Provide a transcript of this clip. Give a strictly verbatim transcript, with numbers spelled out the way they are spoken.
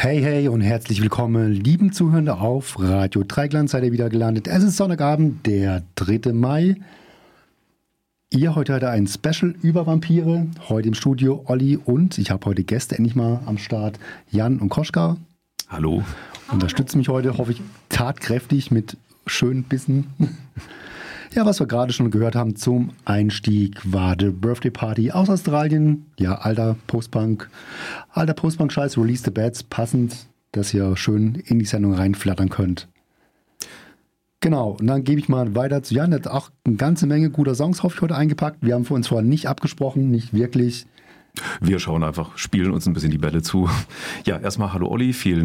Hey, hey und herzlich willkommen, lieben Zuhörende auf Radio Dreigland, seid ihr wieder gelandet. Es ist Sonntagabend, der dritte Mai. Ihr heute heute ein Special über Vampire. Heute im Studio Olli und ich habe heute Gäste endlich mal am Start, Jan und Koschka. Hallo. Unterstützen mich heute, hoffe ich, tatkräftig mit schönen Bissen. Ja, was wir gerade schon gehört haben zum Einstieg war The Birthday Party aus Australien. Ja, alter Postpunk, alter Postpunk-Scheiß, Release the Bats, passend, dass ihr schön in die Sendung reinflattern könnt. Genau, und dann gebe ich mal weiter zu Jan. Der hat auch eine ganze Menge guter Songs, hoffe ich, heute eingepackt. Wir haben für uns vorher nicht abgesprochen, nicht wirklich. Wir schauen einfach, spielen uns ein bisschen die Bälle zu. Ja, erstmal hallo Olli, vielen